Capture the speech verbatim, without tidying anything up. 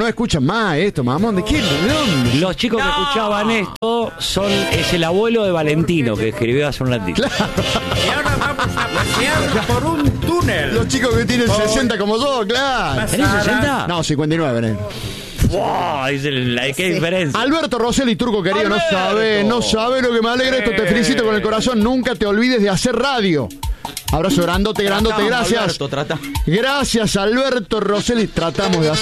escuchan más esto, mamón. ¿De quién? ¿De dónde? Los chicos que escuchaban esto son es el abuelo de Valentino que escribió hace un ratito. Claro. Y ahora vamos a pasear por un túnel. Los chicos que tienen sesenta como yo, claro. ¿Tenés sesenta? No, cincuenta y nueve, negro. Wow, dice la, ¿qué diferencia? Alberto Rosselli, turco querido, no sabe, no sabe lo que me alegra esto. Te felicito con el corazón. Nunca te olvides de hacer radio. Abrazo grandote, grandote, gracias. Alberto, trata. Gracias, Alberto Rosselli. Tratamos de hacer.